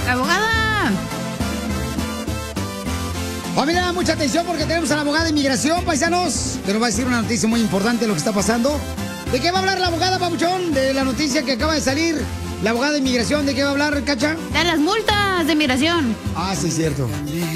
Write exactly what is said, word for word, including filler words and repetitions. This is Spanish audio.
¡Abogada! Familia, mucha atención porque tenemos a la abogada de inmigración, paisanos, que nos va a decir una noticia muy importante de lo que está pasando. ¿De qué va a hablar la abogada, papuchón? De la noticia que acaba de salir. La abogada de inmigración, ¿de qué va a hablar, Cacha? De las multas de inmigración. Ah, sí, cierto.